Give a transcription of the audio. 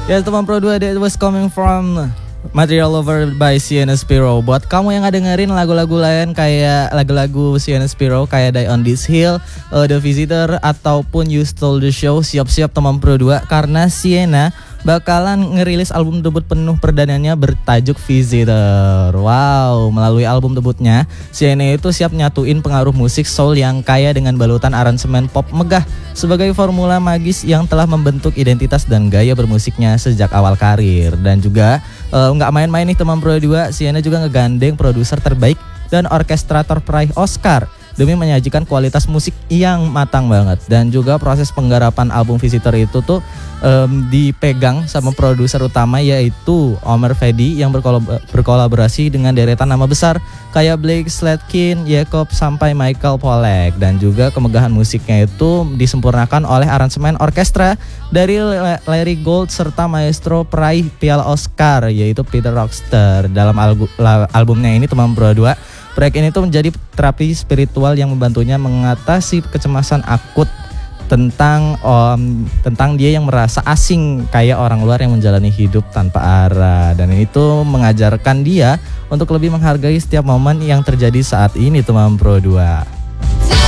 Ya teman Pro 2, that was coming from Material Lover by Sienna Spiro. Buat kamu yang nggak dengerin lagu-lagu lain kayak lagu-lagu Sienna Spiro kayak Die on This Hill, The Visitor ataupun You Stole the Show, siap-siap teman Pro 2 karena Sienna bakalan ngerilis album debut penuh perdananya bertajuk Visitor. Wow, melalui album debutnya, Sienna itu siap nyatuin pengaruh musik soul yang kaya dengan balutan aransemen pop megah sebagai formula magis yang telah membentuk identitas dan gaya bermusiknya sejak awal karir. Dan juga nggak main-main nih teman Pro 2, Sienna juga ngegandeng produser terbaik dan orkestrator peraih Oscar demi menyajikan kualitas musik yang matang banget. Dan juga proses penggarapan album Visitor itu tuh dipegang sama produser utama yaitu Omer Fedi yang berkolaborasi dengan deretan nama besar kayak Blake Slatkin, Jacob sampai Michael Pollack. Dan juga kemegahan musiknya itu disempurnakan oleh aransemen orkestra dari Larry Gold serta maestro peraih Piala Oscar yaitu Peter Rockster. Dalam albumnya ini teman Pro 2, proyek ini tuh menjadi terapi spiritual yang membantunya mengatasi kecemasan akut tentang dia yang merasa asing kayak orang luar yang menjalani hidup tanpa arah. Dan ini tuh mengajarkan dia untuk lebih menghargai setiap momen yang terjadi saat ini teman Pro 2.